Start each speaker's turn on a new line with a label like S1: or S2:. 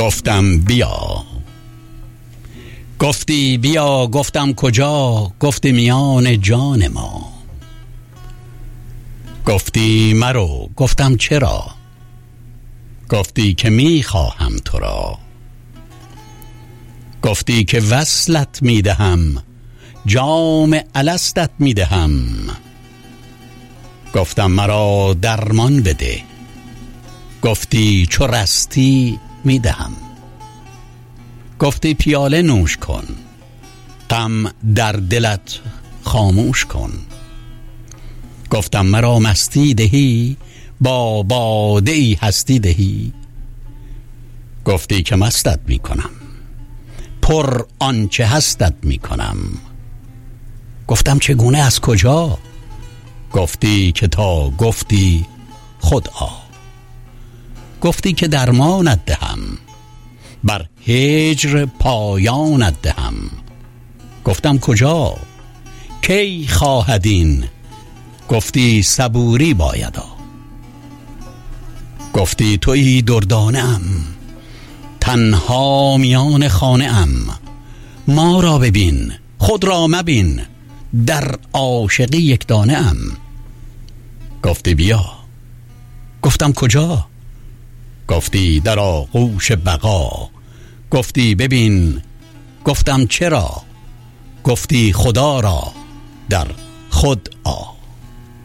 S1: گفتم بیا. گفتی بیا، گفتم کجا؟ گفتی میان جان ما. گفتی مرو، گفتم چرا؟ گفتی که میخواهم تو را. گفتی که وصلت میدهم، جام الستت میدهم. گفتم مرا درمان بده، گفتی چو رستی میدهم. گفتی پیاله نوش کن، غم در دلت خاموش کن. گفتم مرا مستی دهی، با باده ای هستی دهی. گفتی که مستت میکنم، پر آنچه هستت میکنم. گفتم چگونه، از کجا؟ گفتی که تا گفتی خود آ. گفتی که درمانت دهم، بر هجر پایانت دهم. گفتم کجا؟ کی خواهد این؟ گفتی صبوری بایدا. گفتی تویی دردانه ام، تنها میان خانه ام. ما را ببین، خود را مبین، در عاشقی یک دانه ام. گفتی بیا. گفتم کجا؟ گفتی در آغوش بقا. گفتی ببین، گفتم چرا؟ گفتی خدا را در خود آ.